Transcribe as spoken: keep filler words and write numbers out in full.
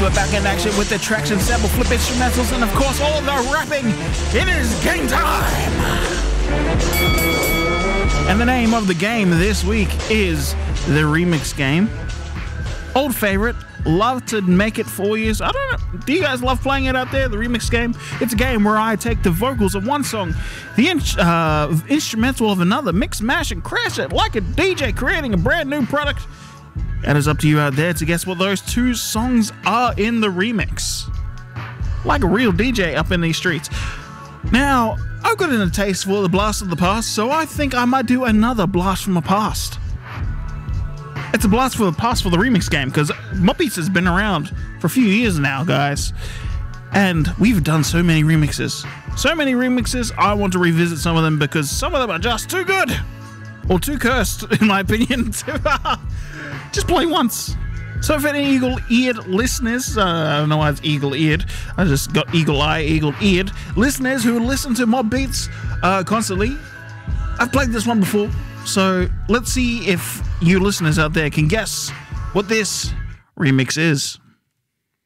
we're back in action with the traction sample flip instrumentals and of course all the rapping. It is game time! And the name of the game this week is the Remix Game. Old favorite, love to make it for you. I don't know, do you guys love playing it out there, the Remix Game? It's a game where I take the vocals of one song, the in uh, instrumental of another, mix, mash, and crash it like a D J creating a brand new product. And it's up to you out there to guess what those two songs are in the remix. Like a real D J up in these streets. Now, I've got a taste for the blast of the past, so I think I might do another blast from the past. It's a blast for the past for the remix game, because Moppies has been around for a few years now, guys. And we've done so many remixes. So many remixes, I want to revisit some of them because some of them are just too good. Or too cursed, in my opinion, to just play once. So if any eagle-eared listeners, uh, I don't know why it's eagle-eared, I just got eagle-eye, eagle-eared, listeners who listen to Mob Beats uh, constantly, I've played this one before, so let's see if you listeners out there can guess what this remix is.